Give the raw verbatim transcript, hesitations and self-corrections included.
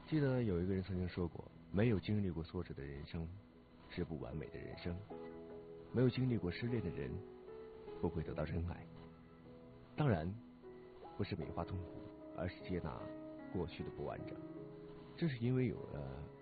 记得有一个人曾经说过，没有经历过挫折的人生是不完美的人生，没有经历过失恋的人不会得到真爱。当然不是美化痛苦，而是接纳过去的不完整。正是因为有了